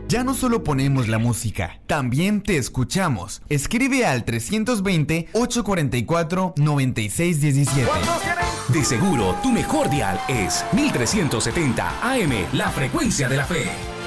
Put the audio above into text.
Ya no solo ponemos la música, también te escuchamos. Escribe al 320-844-9617. De seguro, tu mejor dial es 1370 AM, la frecuencia de la fe.